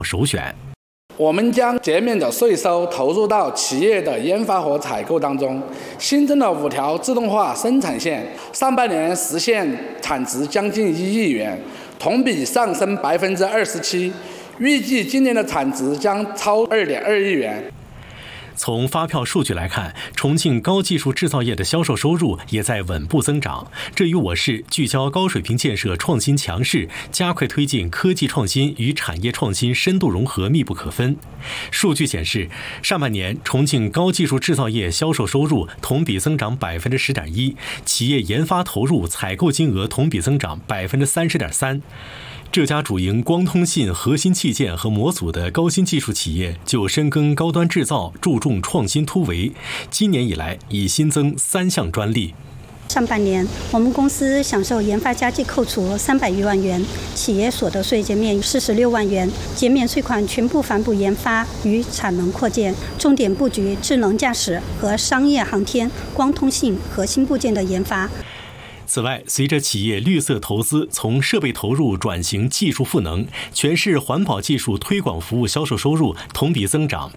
首选。 我们将减免的税收投入到企业的研发和采购当中，新增了5条自动化生产线，上半年实现产值将近1亿元，同比上升27%，预计今年的产值将超2.2亿元。 从发票数据来看，重庆高技术制造业的销售收入也在稳步增长，这与我市聚焦高水平建设创新强势，加快推进科技创新与产业创新深度融合密不可分。数据显示，上半年重庆高技术制造业销售收入同比增长10.1%，企业研发投入采购金额同比增长30.3%。这家主营光通信核心器件和模组的高新技术企业就深耕高端制造，注重创新突围。今年以来，已新增3项专利。 上半年，我们公司享受研发加计扣除300余万元，企业所得税减免46万元，减免税款全部反哺研发与产能扩建，重点布局智能驾驶和商业航天、光通信核心部件的研发。 此外，随着企业绿色投资从设备投入转型技术赋能，全市环保技术推广服务销售收入同比增长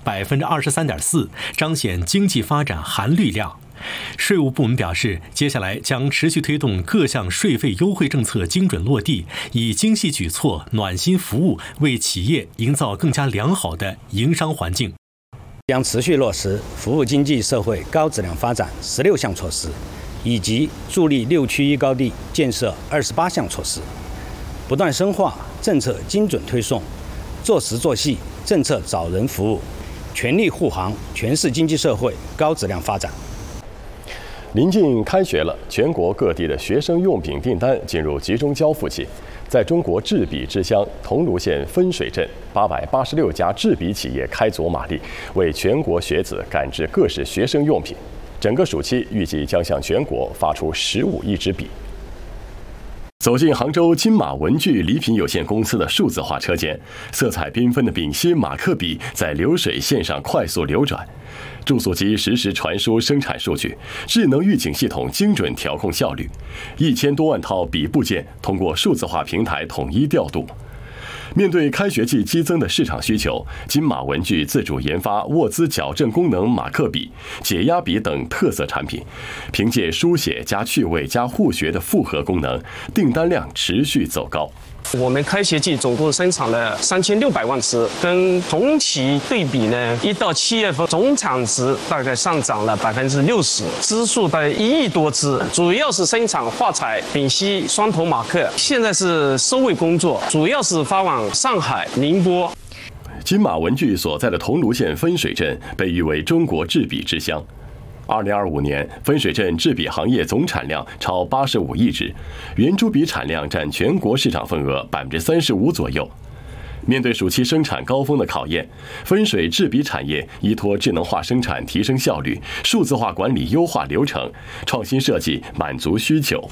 23.4%，彰显经济发展含绿量。税务部门表示，接下来将持续推动各项税费优惠政策精准落地，以精细举措、暖心服务为企业营造更加良好的营商环境。 将持续落实服务经济社会高质量发展16项措施，以及助力6区1高地建设28项措施，不断深化政策精准推送，做实做细政策找人服务，全力护航全市经济社会高质量发展。 临近开学了，全国各地的学生用品订单进入集中交付期。在中国制笔之乡桐庐县分水镇，886家制笔企业开足马力，为全国学子赶制各式学生用品。整个暑期预计将向全国发出15亿支笔。走进杭州金马文具礼品有限公司的数字化车间，色彩缤纷的丙烯马克笔在流水线上快速流转，注塑机实时传输生产数据，智能预警系统精准调控效率，1000多万套笔部件通过数字化平台统一调度。面对开学季激增的市场需求，金马文具自主研发沃兹矫正功能马克笔、解压笔等特色产品，凭借书写加趣味加互学的复合功能，订单量持续走高。 我们开学季总共生产了3600万支，跟同期对比呢，1到7月份总产值大概上涨了60%，支数大概1亿多支，主要是生产画彩、丙烯、双头马克，现在是收尾工作，主要是发往上海、宁波。 金马文具所在的桐庐县分水镇被誉为中国制笔之乡。2025年，分水镇制笔行业总产量超85亿支，圆珠笔产量占全国市场份额35%左右。面对暑期生产高峰的考验，分水制笔产业依托智能化生产提升效率，数字化管理优化流程，创新设计满足需求。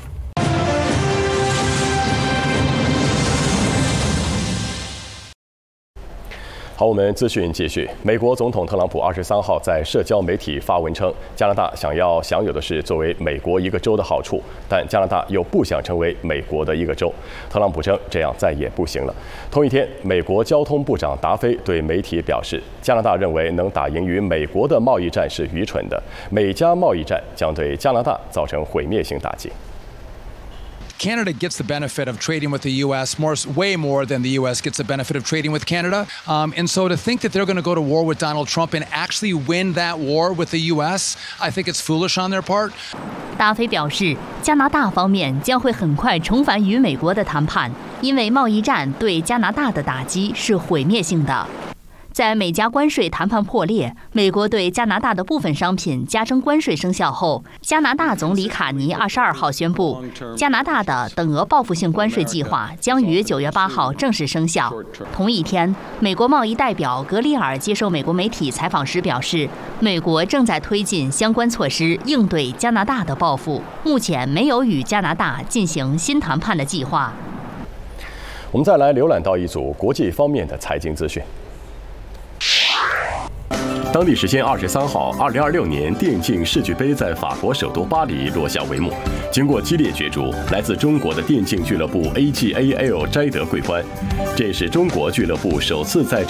好，我们资讯继续。美国总统特朗普23号在社交媒体发文称，加拿大想要享有的是作为美国一个州的好处，但加拿大又不想成为美国的一个州。特朗普称这样再也不行了。同一天，美国交通部长达菲对媒体表示，加拿大认为能打赢于美国的贸易战是愚蠢的，美加贸易战将对加拿大造成毁灭性打击。 Canada gets the benefit of trading with the U.S. way more than the U.S. gets the benefit of trading with Canada. And so to think that they're going to go to war with Donald Trump and actually win that war with the U.S., I think it's foolish on their part. 达菲表示，加拿大方面将会很快重返与美国的谈判，因为贸易战对加拿大的打击是毁灭性的。在美加关税谈判破裂，美国对加拿大的部分商品加征关税生效后，加拿大总理卡尼22号宣布，加拿大的等额报复性关税计划将于9月8号正式生效。同一天，美国贸易代表格里尔接受美国媒体采访时表示，美国正在推进相关措施应对加拿大的报复，目前没有与加拿大进行新谈判的计划。 我们再来浏览到一组国际方面的财经资讯。当地时间23号，2026年电竞世俱杯在法国首都巴黎落下帷幕。经过激烈角逐，来自中国的电竞俱乐部 AGAL 摘得桂冠，这也是中国俱乐部首次在